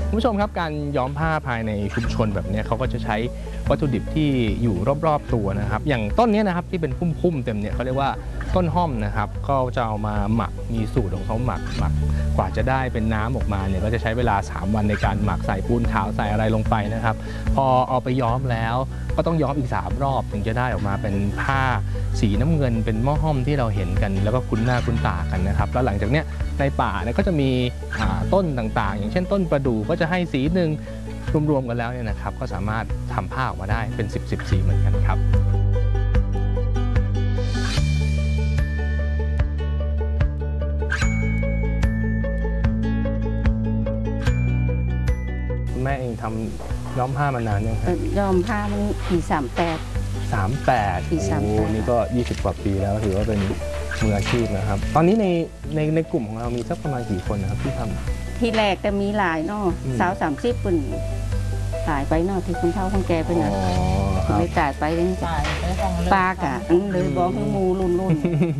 คุณผู้ชมครับการย้อมผ้าภายในชุมชนแบบนี้เขาก็จะใช้วัตถุดิบที่อยู่รอบๆตัวนะครับอย่างต้นนี้นะครับที่เป็นพุ่มๆเต็มเนี่ยเขาเรียกว่าต้นห้อมนะครับก็จะเอามาหมักมีสูตรของเขาหมักกว่าจะได้เป็นน้ำออกมาเนี่ยก็จะใช้เวลา3วันในการหมักใส่ปูนขาวใส่อะไรลงไปนะครับพอเอาไปย้อมแล้วก็ต้องย้อมอีก3รอบถึงจะได้ออกมาเป็นผ้าสีน้ำเงินเป็นหม้อห้อมที่เราเห็นกันแล้วก็คุ้นหน้าคุ้นตากันนะครับแล้วหลังจากเนี้ยในป่าเนี่ยก็จะมีต้นต่างๆอย่างเช่นต้นประดู่ก็จะให้สีหนึ่งรวมๆกันแล้วเนี่ยนะครับก็สามารถทำผ้าออกมาได้เป็น10 สีเหมือนกันครับคุณแม่เองทำย้อมผ้ามานานยังครับย้อมผ้ามันปี38 โอ้นี่ก็20 กว่าปีแล้วถือว่าเป็นมืออาชีพนะครับตอนนี้ในกลุ่มของเรามีสักประมาณกี่คนนะครับที่ทำที่แรกแต่มีหลายเนาะ30 ปุ่นตายไปเนาะที่คุณเฒ่าคนแก่ไปเนาะไม่ตายไปเลยปลากะเลยบอกให้มูรุ่นมู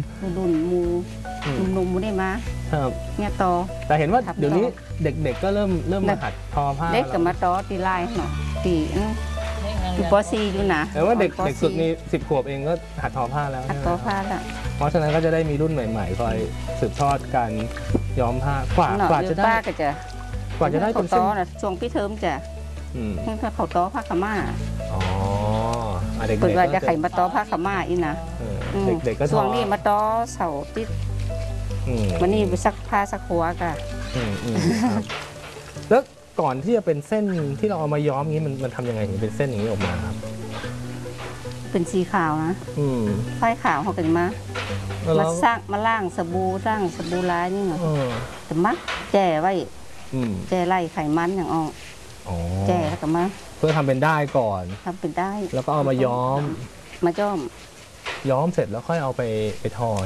นุ่มๆมูได้มาเนี่ยต่อแต่เห็นว่าเดี๋ยวนี้เด็กๆก็เริ่มมาหัดทอผ้าเด็กกับมาต่อตีลายเนาะตีอยู่ป .4 อยู่นะแต่ว่าเด็กสุดนี่10 ขวบเองก็หัดทอผ้าแล้วหัดทอผ้าแล้วเพราะฉะนั้นก็จะได้มีรุ่นใหม่ๆคอยสืบทอดการย้อมผ้ากว่าจะได้เป็นเส้นช่วงพี่เทอมจะถ้าเขาต่อผ้าขม่าเปิดว่าจะไขมาต่อผ้าขม่าอีนะเด็กๆก็ช่วงนี้มาต่อเสาติดวันนี้ไปซักผ้าซักหัวกันแล้วก่อนที่จะเป็นเส้นที่เราเอามาย้อมนี้มันทำยังไงถึงเป็นเส้นอย่างนี้ออกมาครับเป็นสีขาวนะไฟขาวเขากันมาล่างสบู่ลายนี่ไงแต่มักแจ่ไว้แจ่ไล่ไขมันอย่างออกแจ่แล้วก็มาเพื่อทำเป็นได้ก่อนทำเป็นได้แล้วก็เอามาย้อมย้อมเสร็จแล้วค่อยเอาไปทอ